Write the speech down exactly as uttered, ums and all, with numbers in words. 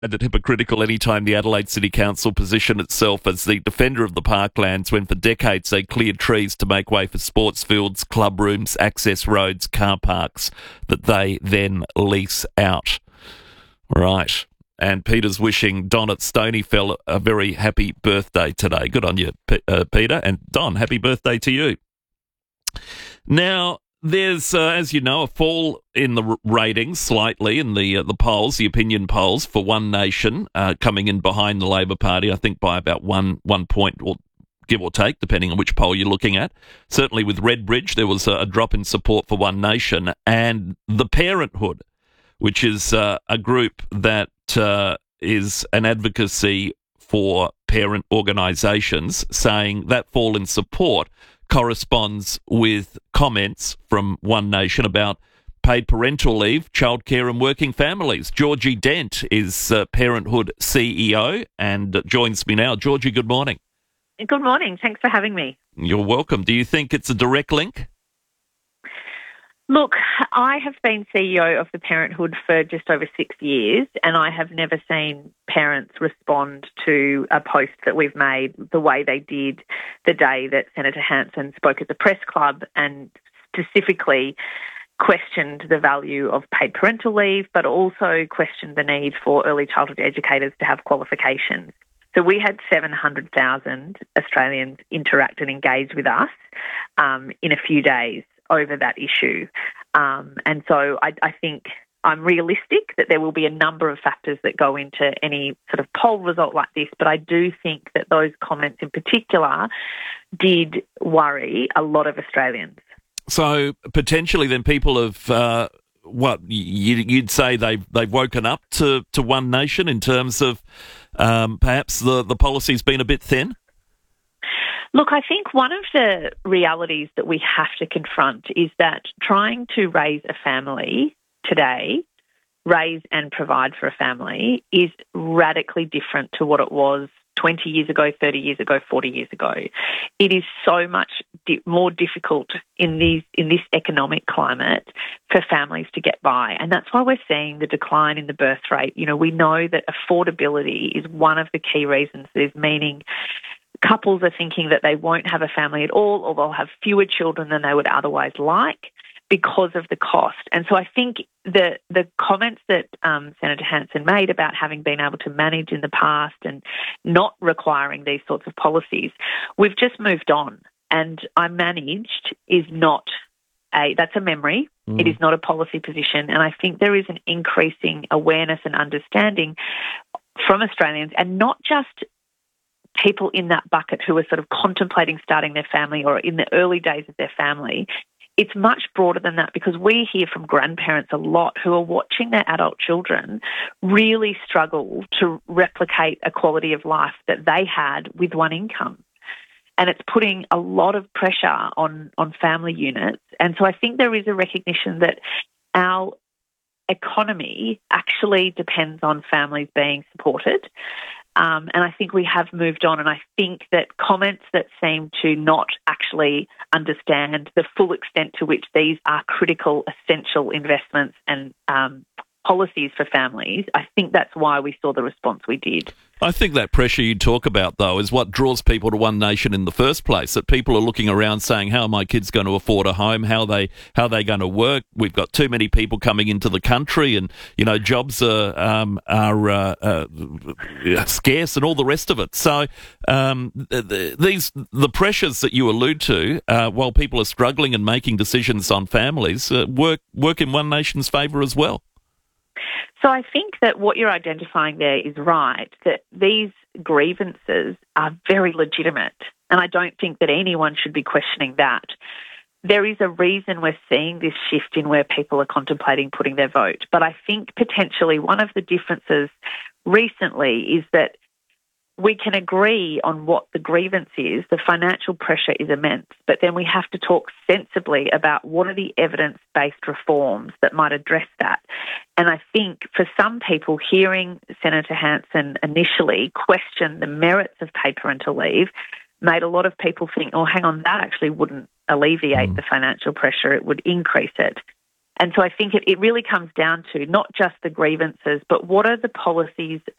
and hypocritical anytime the Adelaide City Council positioned itself as the defender of the parklands when for decades they cleared trees to make way for sports fields, club rooms, access roads, car parks that they then lease out. Right. And Peter's wishing Don at Stonyfell a very happy birthday today. Good on you, P- uh, Peter. And Don, happy birthday to you. Now, there's, uh, as you know, a fall in the r- ratings slightly in the uh, the polls, the opinion polls for One Nation, uh, coming in behind the Labor Party, I think by about one one point or give or take, depending on which poll you're looking at. Certainly with Redbridge, there was a, a drop in support for One Nation, and the Parenthood, which is uh, a group that uh, is an advocacy for parent organisations, saying that fall in support corresponds with comments from One Nation about paid parental leave, childcare and working families. Georgie Dent is uh, Parenthood C E O and uh, joins me now. Georgie, good morning. Good morning. Thanks for having me. You're welcome. Do you think it's a direct link? Look, I have been C E O of the Parenthood for just over six years, and I have never seen parents respond to a post that we've made the way they did the day that Senator Hanson spoke at the press club and specifically questioned the value of paid parental leave, but also questioned the need for early childhood educators to have qualifications. So we had seven hundred thousand Australians interact and engage with us um, in a few days over that issue. Um, and so I, I think I'm realistic that there will be a number of factors that go into any sort of poll result like this, but I do think that those comments in particular did worry a lot of Australians. So potentially then people have, uh, what, you, you'd say they've, they've woken up to, to One Nation in terms of um, perhaps the, the policy's been a bit thin? Look, I think one of the realities that we have to confront is that trying to raise a family today, raise and provide for a family, is radically different to what it was twenty years ago, thirty years ago, forty years ago. It is so much di- more difficult in these in this economic climate for families to get by. And that's why we're seeing the decline in the birth rate. You know, we know that affordability is one of the key reasons there's meaning couples are thinking that they won't have a family at all, or they'll have fewer children than they would otherwise like because of the cost. And so I think the the comments that um, Senator Hanson made about having been able to manage in the past and not requiring these sorts of policies, we've just moved on. And I managed is not a, that's a memory. Mm. It is not a policy position. And I think there is an increasing awareness and understanding from Australians, and not just people in that bucket who are sort of contemplating starting their family or in the early days of their family. It's much broader than that, because we hear from grandparents a lot who are watching their adult children really struggle to replicate a quality of life that they had with one income. And it's putting a lot of pressure on, on family units. And so I think there is a recognition that our economy actually depends on families being supported. Um, and I think we have moved on, and I think that comments that seem to not actually understand the full extent to which these are critical, essential investments and um, policies for families, I think that's why we saw the response we did. I think that pressure you talk about, though, is what draws people to One Nation in the first place, that people are looking around saying, how are my kids going to afford a home? How are they, how are they going to work? We've got too many people coming into the country, and, you know, jobs are, um, are uh, uh, scarce and all the rest of it. So um, these the pressures that you allude to, uh, while people are struggling and making decisions on families, uh, work, work in One Nation's favour as well. So I think that what you're identifying there is right, that these grievances are very legitimate, and I don't think that anyone should be questioning that. There is a reason we're seeing this shift in where people are contemplating putting their vote, but I think potentially one of the differences recently is that we can agree on what the grievance is. The financial pressure is immense, but then we have to talk sensibly about what are the evidence-based reforms that might address that. And I think for some people, hearing Senator Hanson initially question the merits of paid parental leave made a lot of people think, oh, hang on, that actually wouldn't alleviate mm. the financial pressure, it would increase it. And so I think it, it really comes down to not just the grievances, but what are the policies